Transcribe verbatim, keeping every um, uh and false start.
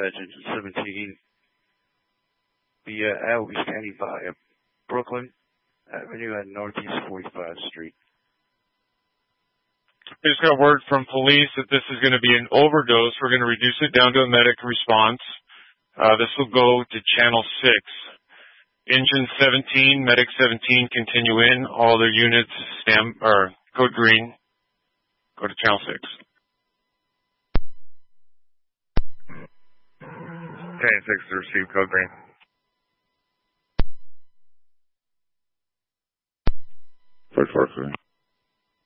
dispatch engine seventeen. Be uh, I will be standing by uh, Brooklyn Avenue and Northeast forty-fifth Street. We just got word from police that this is going to be an overdose. We're going to reduce it down to a medic response. Uh, this will go to channel six. Engine seventeen, medic seventeen, continue in. All their units, stand, or code green, go to channel six. Channel six to receive code green. forty-four,